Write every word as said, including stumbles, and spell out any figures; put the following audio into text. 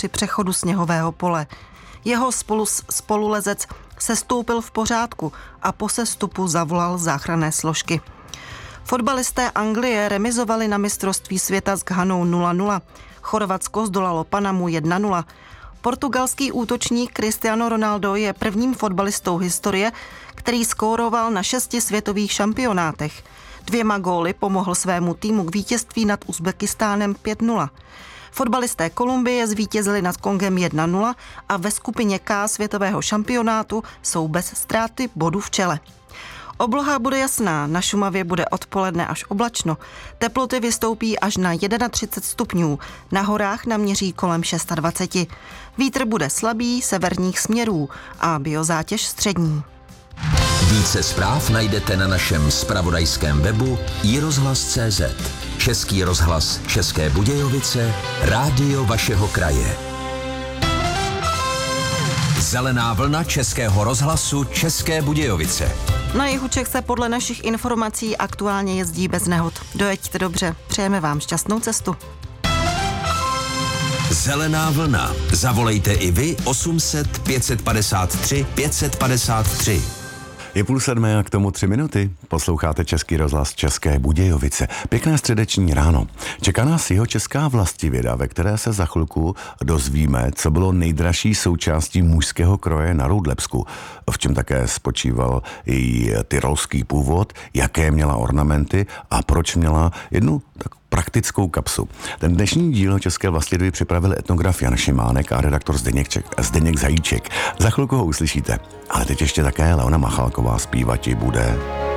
při přechodu sněhového pole. Jeho spolu, spolulezec sestoupil v pořádku a po sestupu zavolal záchranné složky. Fotbalisté Anglie remizovali na mistrovství světa s Ghanou nula nula. Chorvatsko zdolalo Panamu jedna nula. Portugalský útočník Cristiano Ronaldo je prvním fotbalistou historie, který skóroval na šesti světových šampionátech. Dvěma góly pomohl svému týmu k vítězství nad Uzbekistánem pět nula. Fotbalisté Kolumbie zvítězili nad Kongem jedna nula a ve skupině K světového šampionátu jsou bez ztráty bodu v čele. Obloha bude jasná, na Šumavě bude odpoledne až oblačno. Teploty vystoupí až na třicet jedna stupňů, na horách naměří kolem dvacet šest. Vítr bude slabý severních směrů a biozátěž střední. Více zpráv najdete na našem zpravodajském webu i rozhlas tečka cé zet. Český rozhlas České Budějovice, rádio vašeho kraje. Zelená vlna Českého rozhlasu České Budějovice. Na jihu Čech se podle našich informací aktuálně jezdí bez nehod. Dojeďte dobře, přejeme vám šťastnou cestu. Zelená vlna. Zavolejte i vy osm set pět set padesát tři pět set padesát tři. Je půl sedmé a k tomu tři minuty. Posloucháte Český rozhlas České Budějovice. Pěkné středeční ráno. Čeká nás jihočeská vlastivěda, ve které se za chvilku dozvíme, co bylo nejdražší součástí mužského kroje na Rudlepsku, v čem také spočíval její tyrolský původ, jaké měla ornamenty a proč měla jednu tak praktickou kapsu. Ten dnešní díl České vlastivědy připravil etnograf Jan Šimánek a redaktor Zdeněk, Zdeněk Zajíček. Za chvilku ho uslyšíte. Ale teď ještě také Leona Machalková zpívati bude.